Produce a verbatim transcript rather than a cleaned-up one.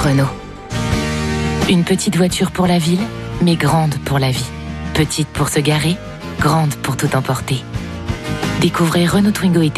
Renault. Une petite voiture pour la ville, mais grande pour la vie. Petite pour se garer, grande pour tout emporter. Découvrez Renault Twingo E-Tech